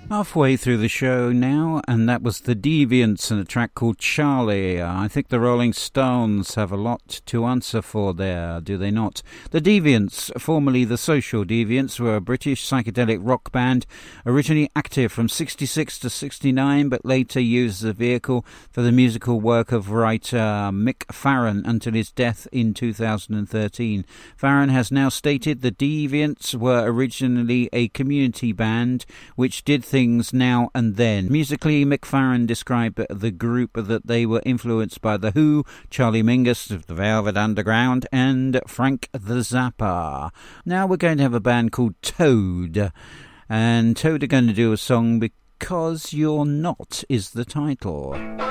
Halfway through the show now, and that was the Deviants and a track called Charlie. I think the Rolling Stones have a lot to answer for there, do they not? The Deviants, formerly the Social Deviants, were a British psychedelic rock band originally active from 66 to 69, but later used as a vehicle for the musical work of writer Mick Farren until his death in 2013. Farren has now stated the Deviants were originally a community band which did things now and then. Musically, Mick Farren described the group that they were influenced by The Who, Charlie Mingus of the Velvet Underground, and Frank the Zappa. Now we're going to have a band called Toad, and Toad are going to do a song Because You're Not is the title.